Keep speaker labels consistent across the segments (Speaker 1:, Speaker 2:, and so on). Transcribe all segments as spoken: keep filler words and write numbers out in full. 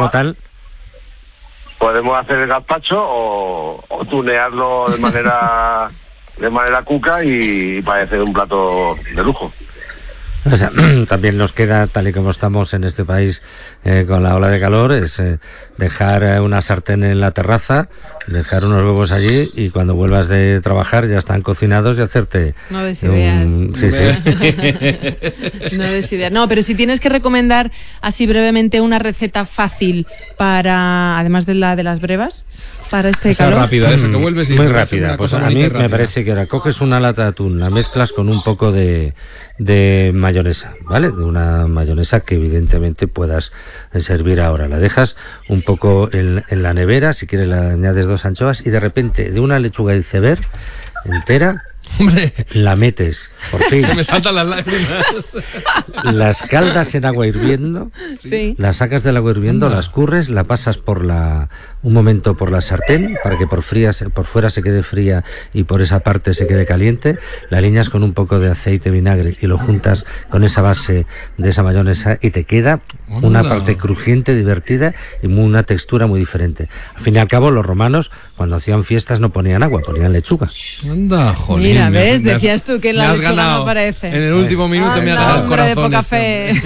Speaker 1: como tal.
Speaker 2: Podemos hacer el gazpacho o, o tunearlo de manera de manera cuca y parece un plato de lujo.
Speaker 1: O sea, también nos queda, tal y como estamos en este país eh, con la ola de calor, es eh, dejar eh, una sartén en la terraza, dejar unos huevos allí y cuando vuelvas de trabajar ya están cocinados y hacerte...
Speaker 3: No des ideas.
Speaker 1: Un... Sí, sí.
Speaker 3: No des ideas. No, pero si tienes que recomendar así brevemente una receta fácil para, además de la de las brevas, para este
Speaker 4: esa
Speaker 3: calor.
Speaker 4: rápida, esa que vuelves y
Speaker 1: muy rápida. Pues a mí me parece que ahora coges una lata de atún, la mezclas con un poco de, de mayonesa, ¿vale? De una mayonesa que evidentemente puedas servir ahora. La dejas un poco en, en la nevera, si quieres le añades dos anchoas y de repente de una lechuga iceberg entera,
Speaker 4: hombre,
Speaker 1: la metes, por fin.
Speaker 4: Se me saltan las lágrimas.
Speaker 1: Las caldas en agua hirviendo,
Speaker 3: sí.
Speaker 1: Las sacas del agua hirviendo, las curres, la pasas por la un momento por la sartén para que por fría, por fuera se quede fría y por esa parte se quede caliente, la aliñas con un poco de aceite, vinagre y lo juntas con esa base de esa mayonesa y te queda una
Speaker 4: Hola.
Speaker 1: parte crujiente, divertida y muy, una textura muy diferente. Al fin y al cabo los romanos cuando hacían fiestas no ponían agua, ponían lechuga.
Speaker 4: Anda, jolín.
Speaker 3: Mira, ¿ves?
Speaker 4: Me has,
Speaker 3: Decías tú que la lechuga no aparece.
Speaker 4: En el último minuto
Speaker 3: Ay,
Speaker 4: me ha
Speaker 3: no,
Speaker 4: ganado el
Speaker 3: hombre, de
Speaker 4: corazón.
Speaker 3: poca fe.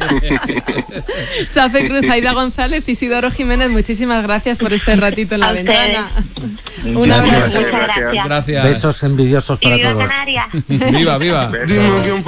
Speaker 3: Safe Cruz, Aida González, Isidoro Jiménez, muchísimas gracias por este ratito en la
Speaker 5: A
Speaker 3: ventana.
Speaker 5: ustedes.
Speaker 3: Un
Speaker 2: Gracias,
Speaker 3: abrazo.
Speaker 5: Muchas gracias.
Speaker 4: Gracias.
Speaker 1: Besos envidiosos
Speaker 5: Y
Speaker 1: para
Speaker 5: viva
Speaker 1: todos.
Speaker 5: Canarias.
Speaker 4: Viva, viva.
Speaker 2: Besos.